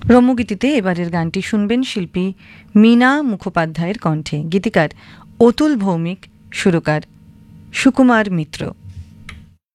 রম্যগীতিতে এবারের গানটি শুনবেন শিল্পী মীনা মুখোপাধ্যায়ের কণ্ঠে, গীতিকার অতুল ভৌমিক, সুরকার সুকুমার মিত্র।